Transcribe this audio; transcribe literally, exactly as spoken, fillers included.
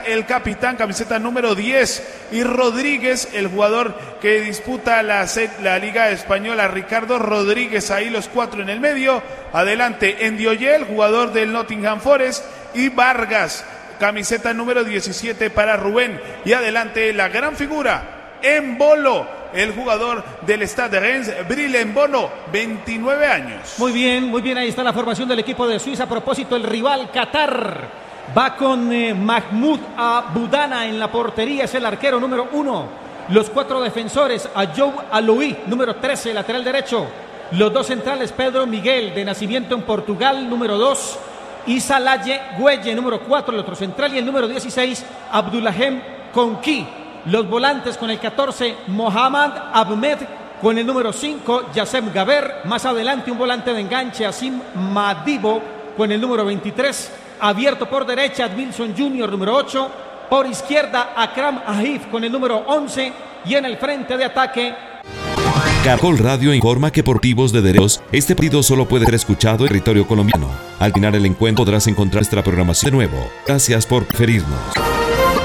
el capitán, camiseta número diez, y Rodríguez, el jugador que disputa la, la Liga Española, Ricardo Rodríguez, ahí los cuatro en el medio. Adelante Endioyel, jugador del Nottingham Forest, y Vargas, camiseta número diecisiete para Rubén. Y adelante la gran figura, Embolo, el jugador del Stade de Reims, Bril Embolo, veintinueve años. Muy bien, muy bien, ahí está la formación del equipo de Suiza. A propósito, el rival Qatar va con eh, Mahmoud Abudana en la portería, es el arquero número uno. Los cuatro defensores, Ayoub Aloui, número trece, lateral derecho. Los dos centrales, Pedro Miguel, de nacimiento en Portugal, número dos. Issa Laye Güelle, número cuatro, el otro central. Y el número dieciséis, Abdullahem Konki. Los volantes con el catorce, Mohamed Ahmed, con el número cinco, Yassem Gaber. Más adelante un volante de enganche, Asim Madibo, con el número veintitrés. Abierto por derecha, Admilson junior, número ocho. Por izquierda, Akram Ahif, con el número once. Y en el frente de ataque, Caracol Radio informa que por motivos de derechos, este partido solo puede ser escuchado en territorio colombiano. Al final el encuentro podrás encontrar nuestra programación de nuevo. Gracias por preferirnos.